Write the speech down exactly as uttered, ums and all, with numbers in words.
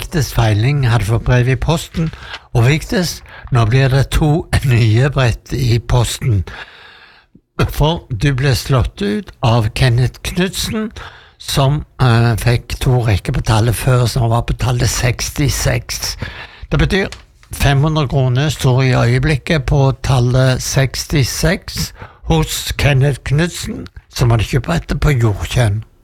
Vigtes Feiling hadde fått brev i posten, og Vigtes, nå blir det to nye brett i posten. For du ble slått ut av Kenneth Knudsen, som uh, fikk to rekker på tallet før, som var på tallet sekstiseks. Det betyr fem hundre kroner står i øyeblikket på tallet sekstiseks hos Kenneth Knudsen, som hadde kjøpt brettet på Jordkjønn.